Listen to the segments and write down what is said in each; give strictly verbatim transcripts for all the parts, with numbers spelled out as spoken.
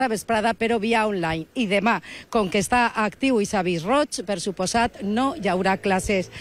la vesprada, però via online. I demà, com que està actiu i s'ha vist roig, per suposat, no hi haurà classes.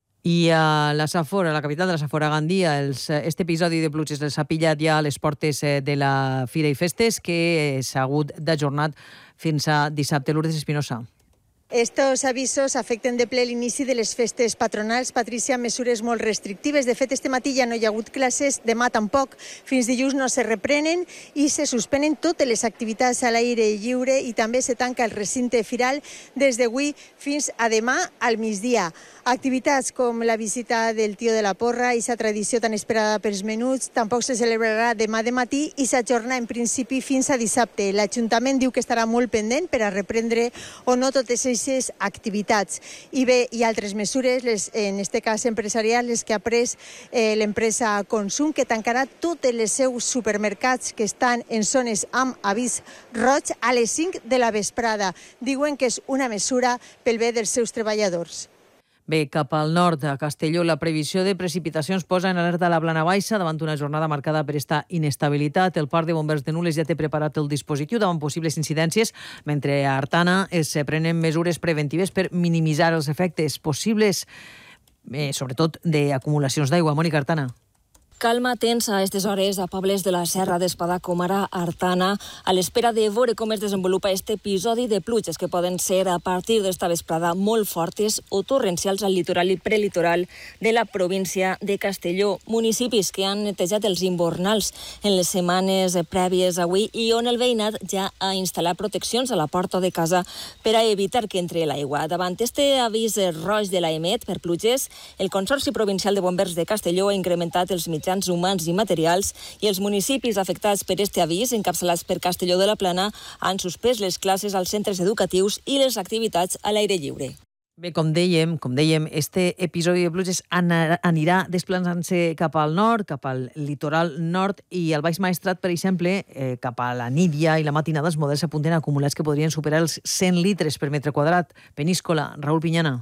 I a la Safor, a la capital de la Safor, a Gandia, els, este episodi de pluges els ha pillat ja a les portes de la Fira i Festes, que s'ha hagut d'ajornat fins a dissabte. Lourdes Espinosa. Estos avisos afecten de ple l'inici de les festes patronals. Patricia, mesures molt restrictives. De fet, este matí ja no hi ha hagut classes, demà tampoc. Fins dilluns no se reprenen i se suspenen totes les activitats a l'aire lliure i també se tanca el recinte firal des d'avui fins a demà al migdia. Activitats com la visita del tio de la porra i sa tradició tan esperada pels menuts tampoc se celebrarà demà de matí i s'ajorna en principi fins a dissabte. L'Ajuntament diu que estarà molt pendent per a reprendre o no totes aquestes activitats. I bé, hi ha altres mesures, les, en este cas empresarials, les que ha pres eh, l'empresa Consum, que tancarà tots els seus supermercats que estan en zones amb avís roig a les cinc de la vesprada. Diuen que és una mesura pel bé dels seus treballadors. Bé, cap al nord, a Castelló, la previsió de precipitacions posa en alerta la Plana Baixa davant una jornada marcada per esta inestabilitat. El Parc de Bombers de Nules ja té preparat el dispositiu davant possibles incidències, mentre a Artana es prenen mesures preventives per minimitzar els efectes possibles, eh, sobretot d'acumulacions d'aigua. Mònica, Artana. Calma tensa a aquestes hores a pobles de la Serra d'Espadà, com ara Artana, a l'espera de veure com es desenvolupa aquest episodi de pluges que poden ser a partir d'esta vesprada molt fortes o torrencials al litoral i prelitoral de la província de Castelló. Municipis que han netejat els invernals en les setmanes prèvies avui i on el veïnat ja ha instal·lat proteccions a la porta de casa per a evitar que entre l'aigua. Davant este avís roig de l'AEMET per pluges, el Consorci Provincial de Bombers de Castelló ha incrementat els mitjans humans i materials i els municipis afectats per este avís, encapçalats per Castelló de la Plana, han suspès les classes als centres educatius i les activitats a l'aire lliure. Bé, com dèiem, com dèiem, este episodi de pluges anirà desplaçant-se cap al nord, cap al litoral nord i al Baix Maestrat, per exemple, eh, cap a la nit ja i la matinada els models apunten acumulats que podrien superar els cent litres per metre quadrat. Peníscola, Raül Pinyana.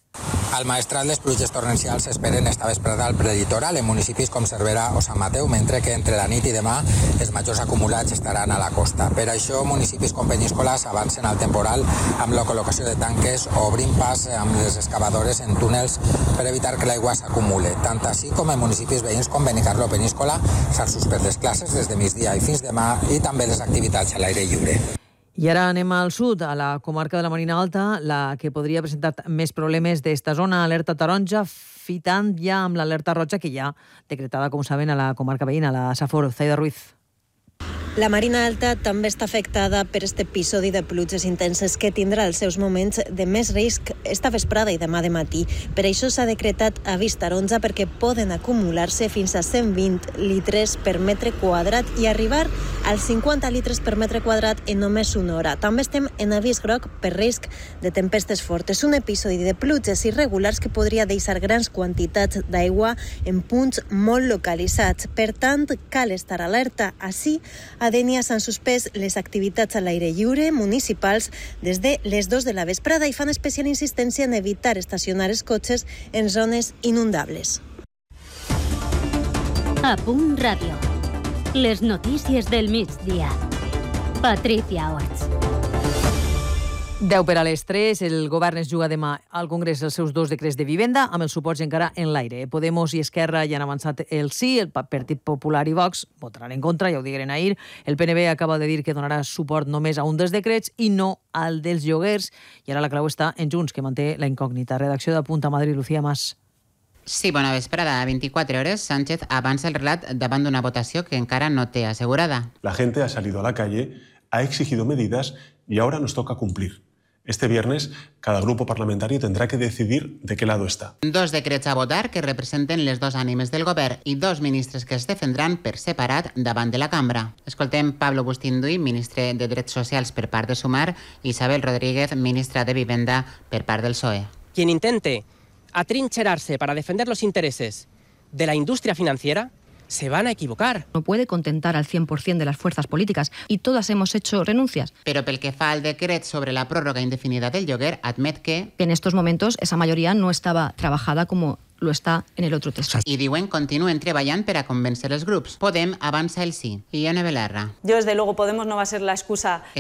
Al Maestrat, les pluges torrencials s'esperen esta vesprada al prelitoral en municipis com Cervera o Sant Mateu, mentre que entre la nit i demà els majors acumulats estaran a la costa. Per això, municipis com Peníscola s'avancen al temporal amb la col·locació de tanques o obrint pas amb les excavadores en túnels per evitar que l'aigua s'acumule. Tant així com en municipis veïns com Benicarló o Peníscola s'han suspès les classes des de migdia i fins demà i també les activitats a l'aire lliure. I ara anem al sud, a la comarca de la Marina Alta, la que podria presentar més problemes d'esta zona, alerta taronja, fitant ja amb l'alerta roja que ja decretada, com saben, a la comarca veïna, la Safor. Zaida Ruiz. La Marina Alta també està afectada per aquest episodi de pluges intenses que tindrà els seus moments de més risc esta vesprada i demà de matí. Per això s'ha decretat avís taronja perquè poden acumular-se fins a cent vint litres per metre quadrat i arribar als cinquanta litres per metre quadrat en només una hora. També estem en avís groc per risc de tempestes fortes. Un episodi de pluges irregulars que podria deixar grans quantitats d'aigua en punts molt localitzats. Per tant, cal estar alerta. Així, a Dénia s'han suspès les activitats a l'aire lliure municipals des de les dos de la vesprada i fan especial insistència en evitar estacionar els cotxes en zones inundables. A Punt Ràdio. Les notícies del migdia. Patricia Orts. deu per a les tres, el govern es juga demà al Congrés els seus dos decrets de vivenda, amb els suports encara en l'aire. Podemos i Esquerra ja han avançat el sí, el Partit Popular i Vox votaran en contra, ja ho digueren ahir. El P N B acaba de dir que donarà suport només a un dels decrets i no al dels lloguers. I ara la clau està en Junts, que manté la incògnita. Redacció de Punt a Madrid, Lucía Mas. Sí, bona vesprada. A vint-i-quatre hores, Sánchez avança el relat davant d'una votació que encara no té assegurada. La gente ha salido a la calle, ha exigido medidas y ahora nos toca cumplir. Este viernes, cada grupo parlamentario tendrá que decidir de qué lado está. Dos decrets a votar que representen les dos ànimes del govern i dos ministres que es defendran per separat davant de la cambra. Escoltem Pablo Bustinduy, ministre de Drets Socials per part de Sumar, i Isabel Rodríguez, ministra de Vivenda per part del P S O E. Quien intente atrincherarse para defender los intereses de la industria financiera se van a equivocar. No puede contentar al cien por ciento de las fuerzas políticas y todas hemos hecho renuncias. Però pel que fa al decret sobre la pròrroga indefinida del lloguer, admet que... En estos momentos esa mayoría no estaba trabajada como lo está en el otro texto. I diuen continuen treballant per a convèncer els grups. Podem avança el sí. I Ione Belarra. Yo, desde luego, Podemos no va a ser la excusa